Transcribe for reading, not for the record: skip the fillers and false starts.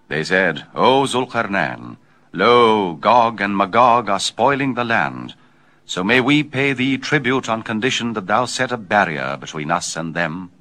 They said, O Zulqarnain, lo, Gog and Magog are spoiling the land. So may we pay thee tribute on condition that thou set a barrier between us and them.